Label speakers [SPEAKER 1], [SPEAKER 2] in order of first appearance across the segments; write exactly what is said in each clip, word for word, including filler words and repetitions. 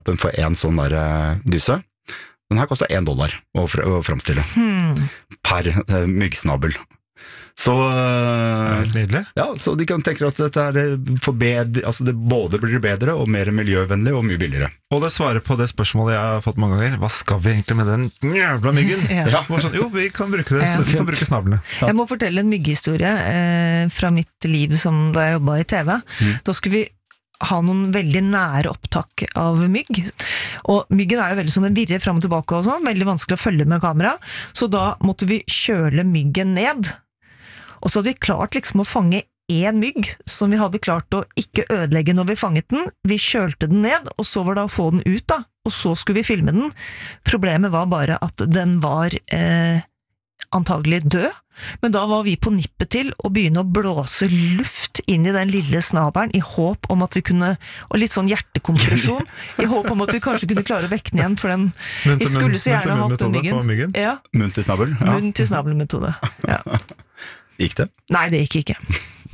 [SPEAKER 1] Den får en sånn der uh, dyse. Den her koster en dollar å, fr å fremstille. Hmm. Per uh, myggsnabel. Så, uh,
[SPEAKER 2] nydelig.
[SPEAKER 1] Ja, så de kan tenke at dette er forbedre, altså det både blir bedre og mer miljøvennlig og mye billigere.
[SPEAKER 2] Og det svarer på det spørsmålet jeg har fått mange ganger. Hva skal vi egentlig med den jævla myggen? ja. Sånn, jo, vi kan bruke det, så vi kan bruke snablene.
[SPEAKER 3] Ja. Jeg må fortelle en myggehistorie eh, fra mitt liv som da jeg jobbet i T V. Mm. Da skulle vi ha noen veldig nære opptak av mygg, og myggen er jo veldig sånn, den virrer frem og tilbake og sånn, veldig vanskelig å følge med kamera, så da måtte vi kjøle myggen ned, og så hadde vi klart liksom å fange en mygg, som vi hadde klart å ikke ødelegge når vi fanget den, vi kjølte den ned, og så var det å få den ut da, og så skulle vi filme den. Problemet var bare at den var eh, antagelig død, men da var vi på nippet til å begynne å blåse luft inn i den lille snabelen i håp om at vi kunne, og litt sånn hjertekompresjon, i håp om at vi kanskje kunne klare å vekke den igjen, for den, vi skulle så gjerne hatt den myggen.
[SPEAKER 2] myggen.
[SPEAKER 3] Ja.
[SPEAKER 1] Munn til snabel? Ja.
[SPEAKER 3] Munn til snabelmetode, ja.
[SPEAKER 1] Gikk det?
[SPEAKER 3] Nei, det gikk ikke.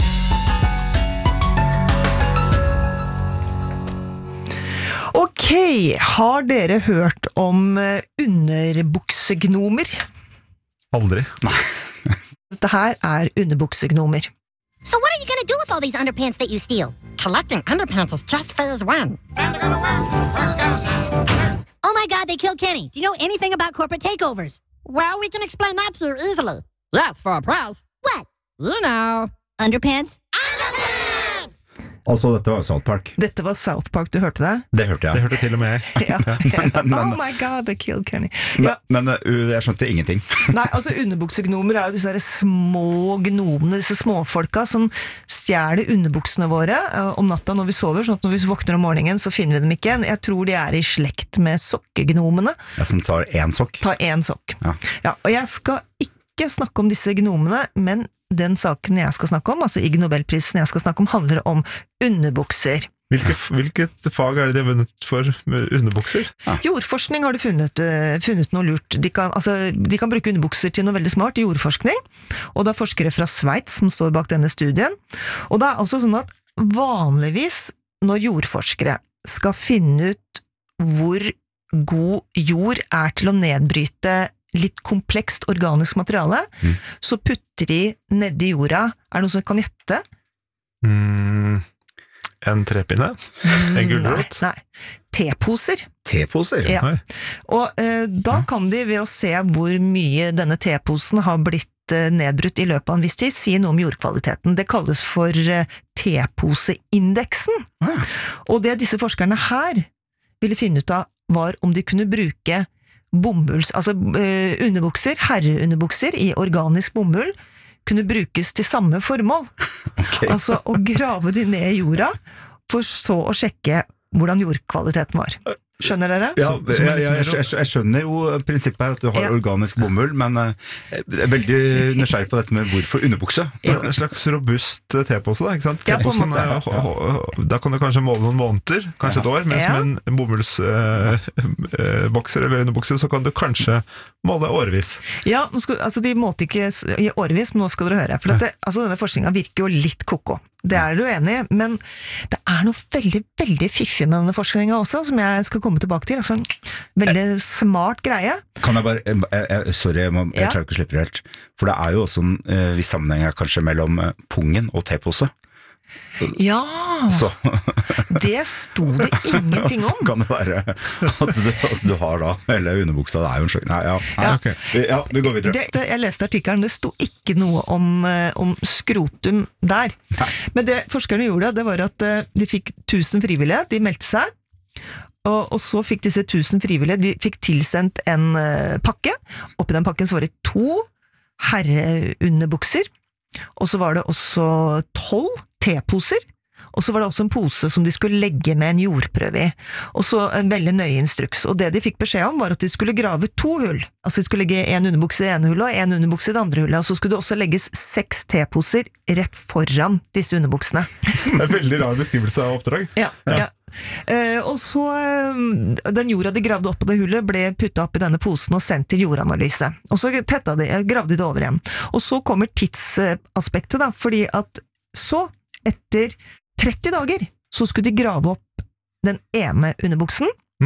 [SPEAKER 3] Ok, har dere hørt om underbuksegnomer?
[SPEAKER 2] Aldri.
[SPEAKER 1] Nei.
[SPEAKER 3] Dette her er underbuksegnomer.
[SPEAKER 4] So what are you gonna do with all these underpants that you steal? Collecting underpants is just phase one. Oh my god, they killed Kenny. Do you know anything about corporate takeovers? Well, we can explain that to you easily.
[SPEAKER 5] Yes, for a price.
[SPEAKER 4] What?
[SPEAKER 5] You know.
[SPEAKER 4] Underpants?
[SPEAKER 1] Altså, dette var South Park.
[SPEAKER 3] Dette var South Park, du hørte det?
[SPEAKER 1] Det hørte jeg.
[SPEAKER 2] Det hørte til og med jeg.
[SPEAKER 3] ja. men, men, oh my god, they killed Kenny. Ja.
[SPEAKER 1] Men, men uh, jeg skjønte ingenting.
[SPEAKER 3] Nei, altså underbuksegnomer er jo disse små gnomene, disse småfolka som stjeler underbuksene våre uh, om natta når vi sover, sånn at når vi våkner om morgenen så finner vi dem ikke igjen. Jeg tror de er i slekt med sokkegnomene.
[SPEAKER 1] Ja, som tar en sokk.
[SPEAKER 3] Tar en sokk.
[SPEAKER 1] Ja.
[SPEAKER 3] Ja, og jeg skal ikke snakke om disse gnomene, men den saken jeg skal snakke om, altså Ig Nobelprisen jeg skal snakke om, handler om underbukser.
[SPEAKER 2] Hvilke, hvilket fag er det de har vunnet for med underbukser?
[SPEAKER 3] Ja. Jordforskning har de funnet, uh, funnet noe lurt. De kan, altså, de kan bruke underbukser til noe veldig smart, jordforskning. Og det er forskere fra Sveits som står bak denne studien. Og det er altså sånn at vanligvis når jordforskere skal finne ut hvor god jord er til å nedbryte litt komplekst organisk materiale, mm. så putter de nedi jorda. Er det noe som kan gjette?
[SPEAKER 2] Mm, en trepinne? En gulrot?
[SPEAKER 3] Nei, nei. Teposer.
[SPEAKER 1] Teposer?
[SPEAKER 3] Ja. Og eh, da kan de ved å se hvor mye denne teposen har blitt eh, nedbrutt i løpet av en viss tid, si noe om jordkvaliteten. Det kalles for eh, teposeindeksen. Ja. Og det disse forskerne her ville finne ut av, var om de kunne bruke bomulls, altså uh, underbukser, herreunderbukser i organisk bomull, kunne brukes til samme formål. Okay. Altså å grave de ned i jorda, for så å sjekke hvordan jordkvaliteten var. Skjønner dere?
[SPEAKER 1] Ja, jeg, jeg, jeg, jeg skjønner jo prinsippet her at du har ja. organisk bomull, men jeg er veldig nysgjerrig på dette med hvorfor underbukse.
[SPEAKER 2] Ja. En slags robust tepose da, ikke sant? Teposen, ja, da kan du kanskje måle noen måneder, kanskje et år, mens ja. med en bomullsbokser uh, eller underbukse, så kan du kanskje måle årvis.
[SPEAKER 3] Ja, skal, altså de målte ikke i årvis, men nå skal dere høre. For dette, altså denne forskningen virker jo litt koko. Det er du enig i, men det er noe veldig, veldig fiffig med denne forskningen også, som jeg skal komme tilbake til. Altså, veldig smart greie.
[SPEAKER 1] Kan jeg bare, jeg, jeg, sorry, jeg, må, jeg ja. klarer ikke å slippe det helt. For det er jo også en uh, viss sammenheng her, kanskje mellom uh, pungen og tepose.
[SPEAKER 3] Ja,
[SPEAKER 1] så.
[SPEAKER 3] Det sto det ingenting om.
[SPEAKER 1] Kan det være at du, at du har da, eller underbuksa, det er jo en sjøk. Nei, ja, nei,
[SPEAKER 3] ja.
[SPEAKER 1] Okay. Ja, vi går videre.
[SPEAKER 3] Det, det, jeg leste artikkelen, det sto ikke noe om, om skrotum der. Nei. Men det forskerne gjorde, det var at de fikk tusen frivillige, de meldte seg, og, og så fikk disse tusen frivillige, de fikk tilsendt en uh, pakke. Oppi den pakken så var det to herreunderbukser, og så var det også tolv teposer, og så var det også en pose som de skulle legge med en jordprøve i, og så en veldig nøye instruks, og det de fikk beskjed om var at de skulle grave to hull, altså de skulle legge en underbukse i det ene hullet og en underbukse i det andre hullet, og så skulle det også legges seks teposer rett foran disse underbuksene.
[SPEAKER 2] Det er veldig rar beskrivelse av oppdrag.
[SPEAKER 3] Ja, ja. ja. Uh, og så uh, den jorda de gravde opp på det hullet ble puttet opp i denne posen og sendt til jordanalyse, og så tetta de, gravde de det over igjen, og så kommer tidsaspektet da, fordi at så etter tretti dager så skulle de grave opp den ene underbuksen,